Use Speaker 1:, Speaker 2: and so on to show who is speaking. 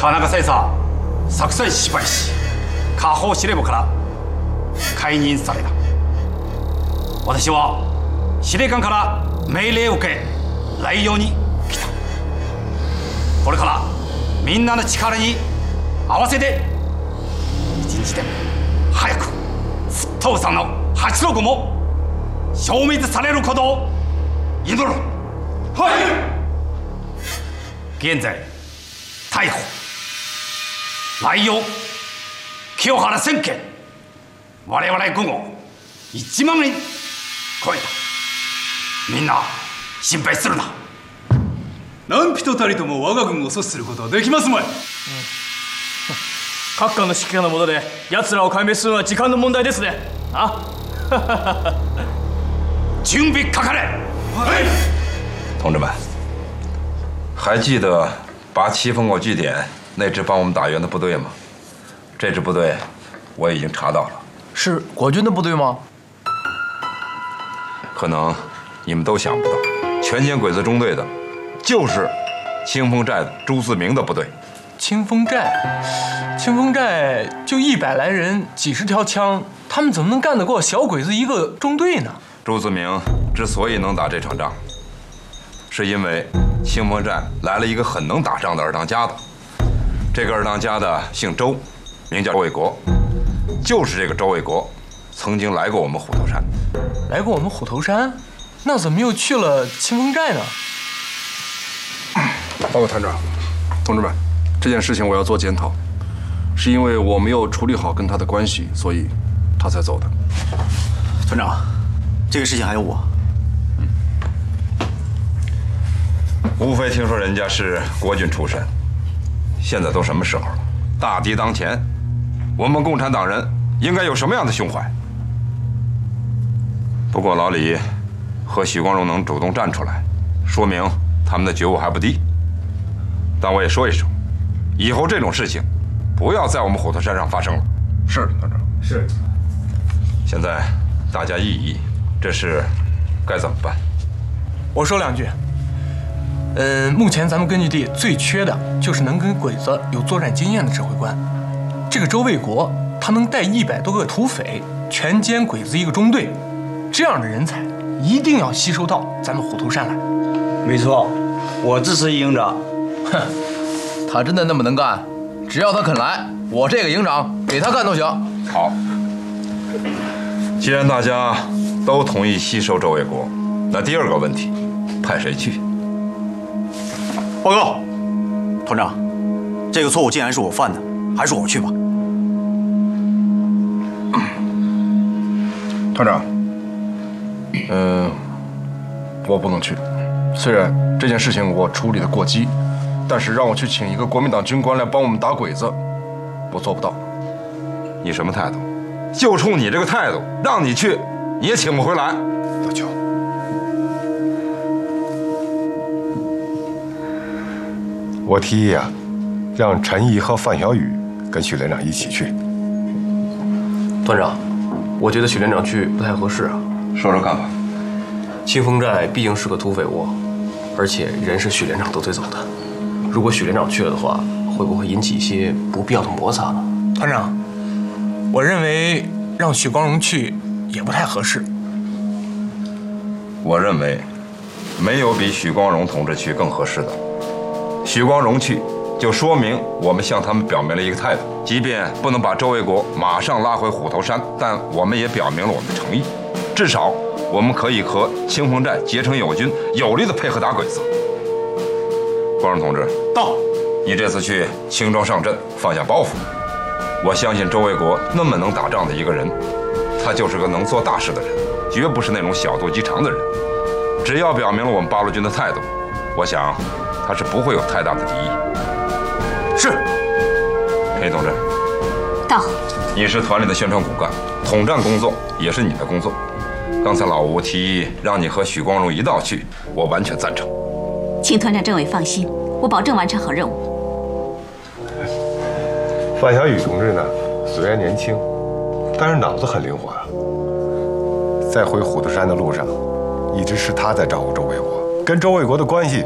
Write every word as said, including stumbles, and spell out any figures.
Speaker 1: 田中大佐作戦失敗し下方司令部から解任された。私は司令官から命令を受け来用に来た。これからみんなの力に合わせて一日でも早く沸騰山の八郎雲も消滅されることを祈る。はい。現在逮捕来用清原千件、我々軍を一万人超えた。みんな心配するな。
Speaker 2: 何人たりとも我が軍を阻止することはできますまい。うん、
Speaker 3: 閣下の指揮下の下で奴らを壊滅するのは時間の問題ですね。啊，
Speaker 1: 准备かかれ。
Speaker 4: 哎，同志们，还记得拔七峰口据点那支帮我们打援的部队吗？这支部队我已经查到了。
Speaker 5: 是国军的部队吗？
Speaker 4: 可能你们都想不到，全歼鬼子中队的，就是清风寨的朱自明的部队。
Speaker 5: 清风寨，清风寨就一百来人，几十条枪，他们怎么能干得过小鬼子一个中队呢？
Speaker 4: 朱自明之所以能打这场仗，是因为清风寨来了一个很能打仗的二当家的。这个二当家的姓周，名叫周卫国，就是这个周卫国，曾经来过我们虎头山。
Speaker 5: 来过我们虎头山？那怎么又去了清风寨呢？
Speaker 6: 报告团长，同志们。这件事情我要做检讨，是因为我没有处理好跟他的关系，所以他才走的。
Speaker 7: 团长，这个事情还有我。
Speaker 4: 嗯，无非听说人家是国军出身，现在都什么时候了？大敌当前，我们共产党人应该有什么样的胸怀？不过老李和许光荣能主动站出来，说明他们的觉悟还不低。但我也说一声。以后这种事情，不要在我们虎头山上发生了。
Speaker 6: 是，团长。
Speaker 7: 是。
Speaker 4: 现在大家议一议，这事该怎么办？
Speaker 5: 我说两句。嗯，目前咱们根据地最缺的就是能跟鬼子有作战经验的指挥官。这个周卫国，他能带一百多个土匪全歼鬼子一个中队，这样的人才一定要吸收到咱们虎头山来。
Speaker 7: 没错，我支持营长。
Speaker 5: 哼。
Speaker 8: 他真的那么能干？只要他肯来，我这个营长给他干都行。
Speaker 4: 好，既然大家都同意吸收周卫国，那第二个问题，派谁去？
Speaker 7: 报告，团长，这个错误既然是我犯的，还是我去吧。
Speaker 6: 团长，嗯，我不能去。虽然这件事情我处理的过激。但是让我去请一个国民党军官来帮我们打鬼子，我做不到。
Speaker 4: 你什么态度？就冲你这个态度，让你去，你也请不回来。
Speaker 6: 老邱，
Speaker 9: 我提议啊，让陈毅和范小雨跟许连长一起去。
Speaker 5: 团长，我觉得许连长去不太合适啊。
Speaker 4: 说说看法。
Speaker 5: 清风寨毕竟是个土匪窝，而且人是许连长得罪走的。如果许连长去了的话，会不会引起一些不必要的摩擦呢？团长，我认为让许光荣去也不太合适。
Speaker 4: 我认为，没有比许光荣同志去更合适的。许光荣去，就说明我们向他们表明了一个态度，即便不能把周卫国马上拉回虎头山，但我们也表明了我们的诚意。至少，我们可以和清风寨结成友军，有力的配合打鬼子。光荣同志，
Speaker 7: 到。
Speaker 4: 你这次去轻装上阵，放下包袱。我相信周卫国那么能打仗的一个人，他就是个能做大事的人，绝不是那种小肚鸡肠的人。只要表明了我们八路军的态度，我想他是不会有太大的敌意。
Speaker 7: 是。
Speaker 4: 裴同志，
Speaker 10: 到。
Speaker 4: 你是团里的宣传骨干，统战工作也是你的工作。刚才老吴提议让你和许光荣一道去，我完全赞成。
Speaker 10: 请团长政委放心，我保证完成好任务。
Speaker 9: 范小雨同志呢，虽然年轻，但是脑子很灵活啊。在回虎头山的路上，一直是他在照顾周卫国，跟周卫国的关系